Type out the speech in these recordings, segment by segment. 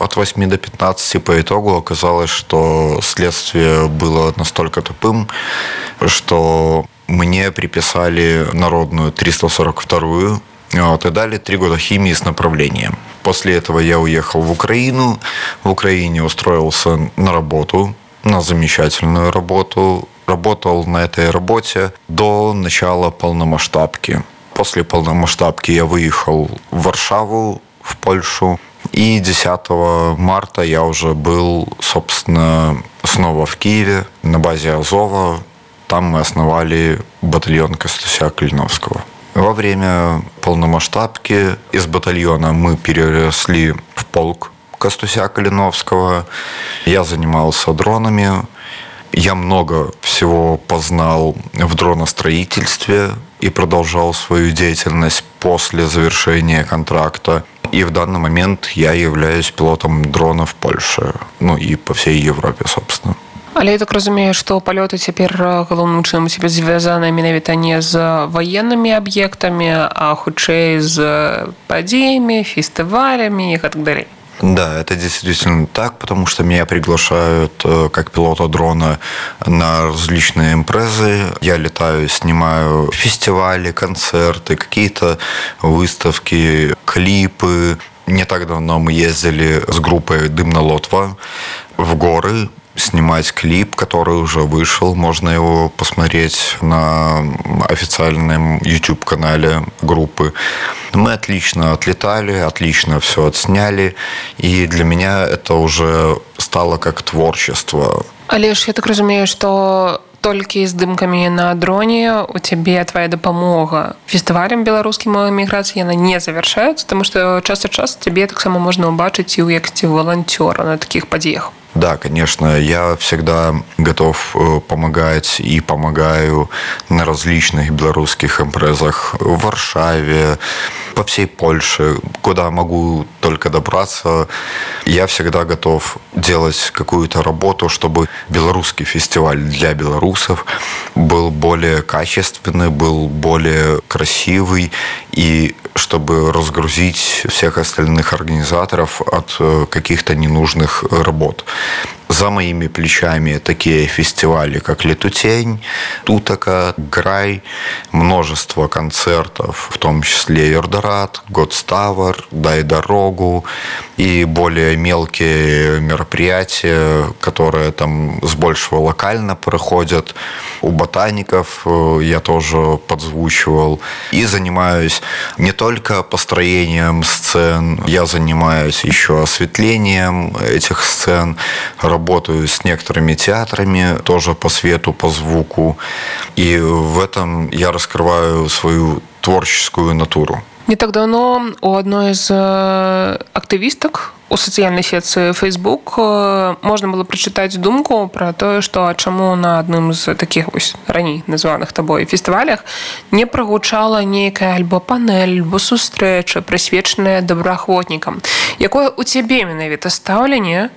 от 8 до 15. По итогу оказалось, что следствие было настолько тупым, что мне приписали народную 342-ю, и дали 3 года химии с направлением. После этого я уехал в Украину. В Украине устроился на работу, на замечательную работу. Работал на этой работе до начала полномасштабки. После полномасштабки я выехал в Варшаву, в Польшу. И 10 марта я уже был, собственно, снова в Киеве, на базе Азова. Там мы основали батальон Костуся Калиновского. Во время полномасштабки из батальона мы переросли в полк Костуся Калиновского. Я занимался дронами. Я много всего познал в дроностроительстве и продолжал свою деятельность после завершения контракта. И в данный момент я являюсь пилотом дрона в Польше, и по всей Европе, собственно. Але я так разумею, што палёты цяпер галоўным чынам у цябе звязаны менавіта не з ваеннымі аб'ектамі, а хутчэй з падзеямі, фестывалямі и так далее. Да, это действительно так, потому что меня приглашают как пилота дрона на различные импрезы. Я летаю, снимаю фестивали, концерты, какие-то выставки, клипы. Не так давно мы ездили с группой «Дымна Лотва» в горы снимать клип, который уже вышел. Можно его посмотреть на официальном YouTube-канале группы. Мы отлично отлетали, отлично все отсняли. И для меня это уже стало как творчество. Але ж я так разумею, што толькі з здымкамі на дроне у цябе твоя дапамога фестывалям беларускім эміграцыі яна не завяршаецца, тому што час ад часу цябе таксама можна ўбачыць і ў якасці валанцёра на такіх падзеях. Да, конечно, я всегда готов помогать и помогаю на различных белорусских импрезах в Варшаве, по всей Польше, куда могу только добраться. Я всегда готов делать какую-то работу, чтобы белорусский фестиваль для белорусов был более качественный, был более красивый, и чтобы разгрузить всех остальных организаторов от каких-то ненужных работ. За моими плечами такие фестивали, как «Летутень», «Тутака», «Грай», множество концертов, в том числе «Йордорат», «Годставр», «Дай дорогу» и более мелкие мероприятия, которые там с большего локально проходят. У ботаников я тоже подзвучивал. И занимаюсь не только построением сцен, я занимаюсь еще осветлением этих сцен, работаю с некоторыми театрами, тоже по свету, по звуку. И в этом я раскрываю свою творческую натуру. Не так давно у одной из актывістак у сацыяльнай сетцы Facebook можна было прачытаць думку пра тое, што чаму на адным з такіх вось раней названых табой фестывалях не прагучала нейкая альбо панель, альбо сустрэча, прысвечаная добраахвотнікам. Якое у цябе менавіта стаўленне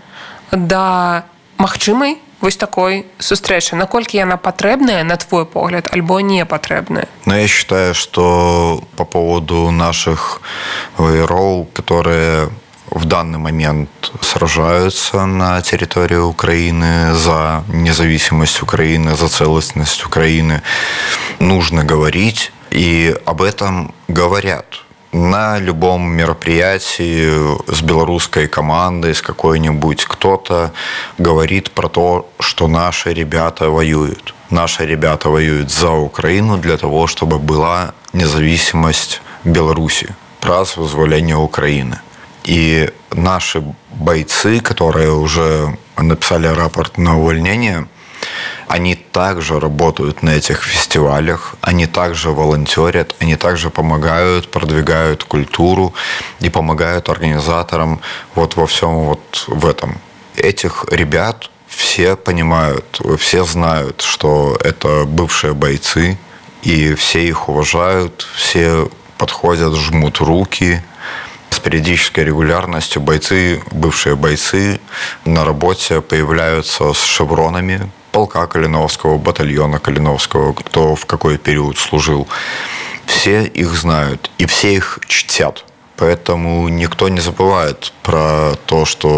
да магчымай вось такой сустрэчы? Наколькі яна патрэбная, на твой погляд, альбо не патрэбная? Но я считаю, что по поводу наших вояроў, которые в данный момент сражаются на территории Украины за независимость Украины, за целостность Украины, нужно говорить, и об этом говорят. На любом мероприятии с белорусской командой, с какой-нибудь, кто-то говорит про то, что наши ребята воюют. Наши ребята воюют за Украину для того, чтобы была независимость Беларуси, право вызволения Украины. И наши бойцы, которые уже написали рапорт на увольнение, они также работают на этих фестивалях, они также волонтерят, они также помогают, продвигают культуру и помогают организаторам вот во всем вот в этом. Этих ребят все понимают, все знают, что это бывшие бойцы, и все их уважают, все подходят, жмут руки. С периодической регулярностью бывшие бойцы на работе появляются с шевронами полка Калиновского, батальона Калиновского, кто в какой период служил. Все их знают и все их чтят. Поэтому никто не забывает про то, что